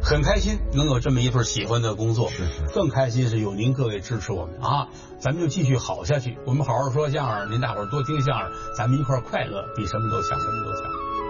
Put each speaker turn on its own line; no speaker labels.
很开心能有这么一份喜欢的工作，
是
更开心是有您各位支持我们啊！咱们就继续好下去，我们好好说相声，您大伙儿多听相声，咱们一块儿快乐，比什么都强，什么都强。